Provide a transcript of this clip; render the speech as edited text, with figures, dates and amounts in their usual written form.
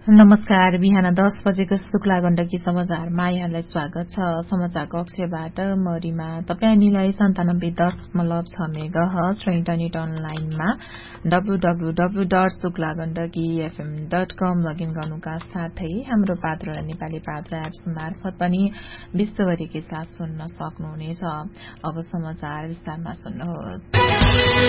नमस्कार। बिहान 10 बजेको शुक्ला गण्डकी समाचारमा यहाँलाई स्वागत छ। समाचार कक्षबाट म रिमा। तपाईँ हामीलाई 97.6 मेगाहर्ज र इन्टरनेट अनलाइनमा www.suklagandakifm.com लगइन गर्नुका साथै हाम्रो पात्र नेपाली पात्र एप्स मार्फत पनि विश्वभरिकै साथ सुन्न सक्नुहुनेछ। अब समाचार विस्तारमा सुन्नुहोस्।